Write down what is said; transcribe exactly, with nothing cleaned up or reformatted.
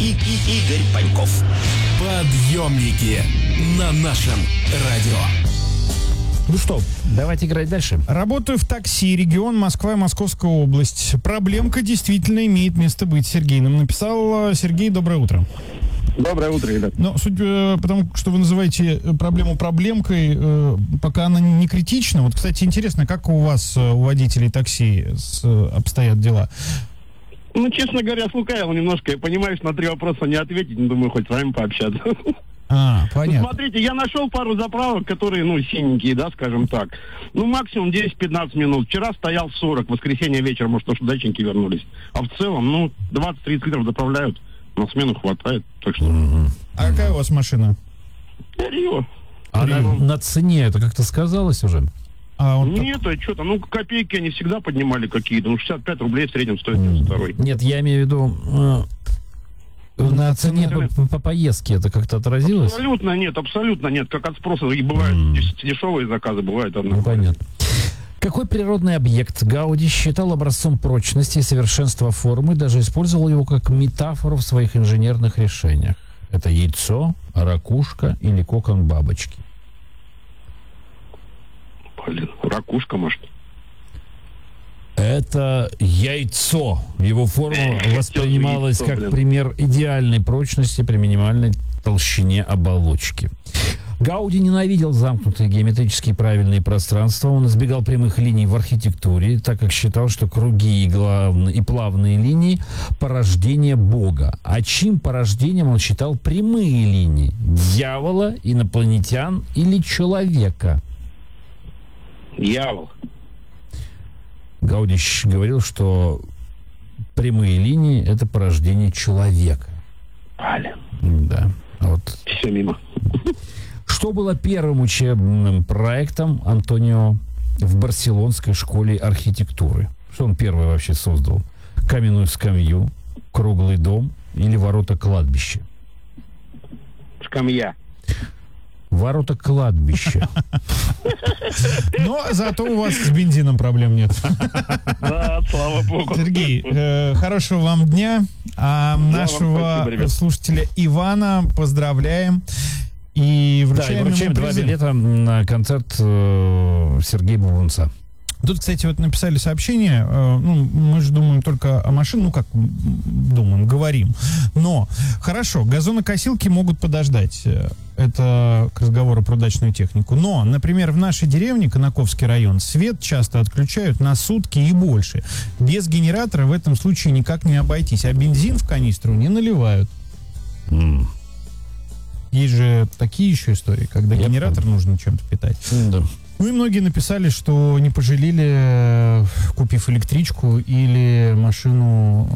и, и Игорь Паньков. Подъемники на нашем радио. Ну что, давайте играть дальше. Работаю в такси, регион Москва и Московская область. Проблемка действительно имеет место быть. Сергей нам написал. Сергей, доброе утро. Доброе утро, ребят. Но суть э, потому, что вы называете проблему проблемкой, э, пока она не критична. Вот, кстати, интересно, как у вас, э, у водителей такси, с, э, обстоят дела? Ну, честно говоря, слукавил немножко. Я понимаю, что на три вопроса не ответить, но думаю, хоть с вами пообщаться. А, понятно. Ну, смотрите, я нашел пару заправок, которые, ну, синенькие, да, скажем так. Ну, максимум десять-пятнадцать минут. Вчера стоял сорок, воскресенье вечером, может, то, что датчики вернулись. А в целом, ну, двадцать-тридцать литров заправляют. На смену хватает, так что... Mm-hmm. А какая у вас машина? Рио. А на, на цене это как-то сказалось уже? А он Нет, так... а что-то, ну, копейки они всегда поднимали какие-то. Ну, шестьдесят пять рублей в среднем стоит девяносто второй. Нет, я имею в виду... Э, на цене по, по, по поездке это как-то отразилось? Абсолютно нет, абсолютно нет. Как от спроса. И бывают mm. дешевые заказы, бывают одно. Ну, понятно. Какой природный объект Гауди считал образцом прочности и совершенства формы, даже использовал его как метафору в своих инженерных решениях? Это яйцо, ракушка или кокон бабочки? Блин, ракушка, может? Это яйцо. Его форма воспринималась яйцо, как блин. пример идеальной прочности при минимальной толщине оболочки. Гауди ненавидел замкнутые геометрически правильные пространства. Он избегал прямых линий в архитектуре, так как считал, что круги и, главные, и плавные линии – порождение Бога. А чьим порождением он считал прямые линии? Дьявола, инопланетян или человека? Дьявол. Гауди говорил, что прямые линии – это порождение человека. Блин. Да. Вот. Все мимо. Что было первым учебным проектом Антонио в Барселонской школе архитектуры? Что он первый вообще создал? Каменную скамью, круглый дом или ворота кладбища? Скамья. Ворота кладбища. Но зато у вас с бензином проблем нет. Да, слава богу. Сергей, э, хорошего вам дня. А нашего спасибо, слушателя Ивана поздравляем. И вручаем, да, и вручаем ему два билета на концерт э, Сергея Бубунца. Тут, кстати, вот написали сообщение, э, ну, мы же думаем только о машине, ну, как думаем, говорим. Но, хорошо, газонокосилки могут подождать. Это к разговору про дачную технику. Но, например, в нашей деревне, Конаковский район, свет часто отключают на сутки и больше. Без генератора в этом случае никак не обойтись. А бензин в канистру не наливают. Mm. Есть же такие еще истории, когда Я генератор помню. нужно чем-то питать. Да. Ну и многие написали, что не пожалели, купив электричку или машину